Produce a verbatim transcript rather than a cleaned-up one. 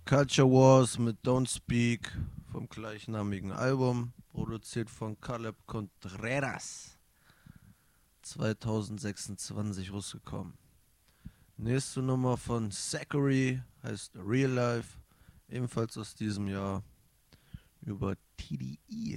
Culture Wars mit Don't Speak vom gleichnamigen Album, produziert von Caleb Contreras, zwanzig sechsundzwanzig rausgekommen. Nächste Nummer von Zachary heißt Real Life, ebenfalls aus diesem Jahr, über T D E.